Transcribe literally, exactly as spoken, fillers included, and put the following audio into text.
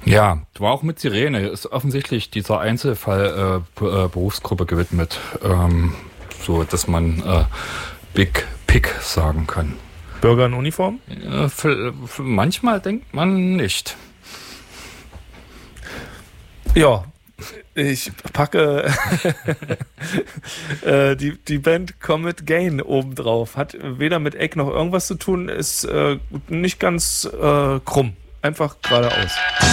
Ja, war auch mit Sirene. Ist offensichtlich dieser Einzelfall äh, Be- äh, Berufsgruppe gewidmet, ähm, so dass man äh, Big Pick sagen kann. Bürger in Uniform? Äh, für, für manchmal denkt man nicht. Ja, ich packe äh, die, die Band Comet Gain obendrauf. Hat weder mit Eck noch irgendwas zu tun, ist äh, nicht ganz äh, krumm. Einfach geradeaus.